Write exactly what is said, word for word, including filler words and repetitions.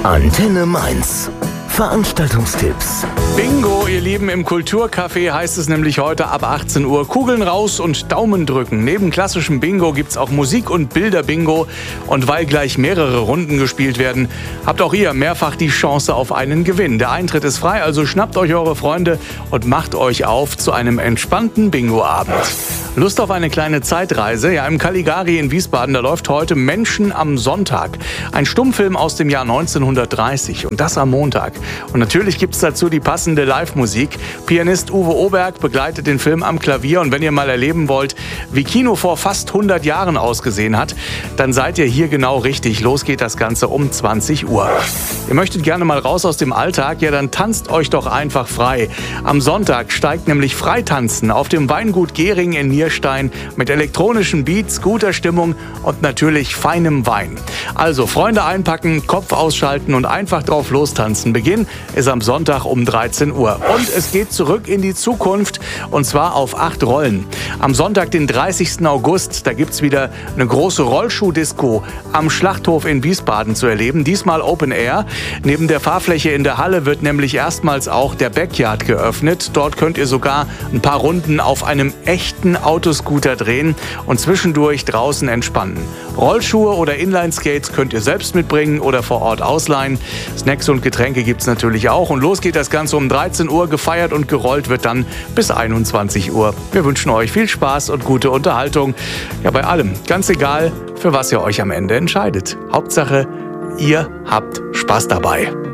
Antenne Mainz. Veranstaltungstipps. Bingo, ihr Lieben, im Kulturcafé heißt es nämlich heute ab achtzehn Uhr. Kugeln raus und Daumen drücken. Neben klassischem Bingo gibt's auch Musik- und Bilder-Bingo. Und weil gleich mehrere Runden gespielt werden, habt auch ihr mehrfach die Chance auf einen Gewinn. Der Eintritt ist frei, also schnappt euch eure Freunde und macht euch auf zu einem entspannten Bingo-Abend. Lust auf eine kleine Zeitreise? Ja, im Caligari in Wiesbaden, da läuft heute Menschen am Sonntag. Ein Stummfilm aus dem Jahr neunzehnhundertdreißig und das am Montag. Und natürlich gibt's dazu die passende Live-Musik. Pianist Uwe Oberg begleitet den Film am Klavier. Und wenn ihr mal erleben wollt, wie Kino vor fast hundert Jahren ausgesehen hat, dann seid ihr hier genau richtig. Los geht das Ganze um zwanzig Uhr. Ihr möchtet gerne mal raus aus dem Alltag? Ja, dann tanzt euch doch einfach frei. Am Sonntag steigt nämlich Freitanzen auf dem Weingut Gehring in Nierstein mit elektronischen Beats, guter Stimmung und natürlich feinem Wein. Also Freunde einpacken, Kopf ausschalten und einfach drauf lostanzen. Beginn ist am Sonntag um dreizehn Uhr. Und es geht zurück in die Zukunft und zwar auf acht Rollen. Am Sonntag, den dreißigsten August, da gibt's wieder eine große Rollschuh-Disco am Schlachthof in Wiesbaden zu erleben. Diesmal Open Air. Neben der Fahrfläche in der Halle wird nämlich erstmals auch der Backyard geöffnet. Dort könnt ihr sogar ein paar Runden auf einem echten Autoscooter drehen und zwischendurch draußen entspannen. Rollschuhe oder Inline-Skates könnt ihr selbst mitbringen oder vor Ort ausleihen. Snacks und Getränke gibt's natürlich auch. Und los geht das Ganze um dreizehn Uhr. Gefeiert und gerollt wird dann bis einundzwanzig Uhr. Wir wünschen euch viel Spaß und gute Unterhaltung. Ja, bei allem. Ganz egal, für was ihr euch am Ende entscheidet. Hauptsache, ihr habt Spaß dabei.